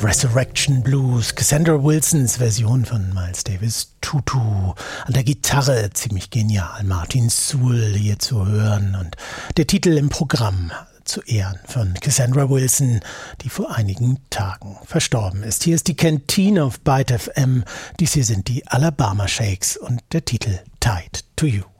Resurrection Blues, Cassandra Wilsons Version von Miles Davis Tutu. An der Gitarre ziemlich genial, Martin Sewell hier zu hören und der Titel im Programm zu Ehren von Cassandra Wilson, die vor einigen Tagen verstorben ist. Hier ist die Kantine auf Byte FM. Dies hier sind die Alabama Shakes und der Titel Tied to You.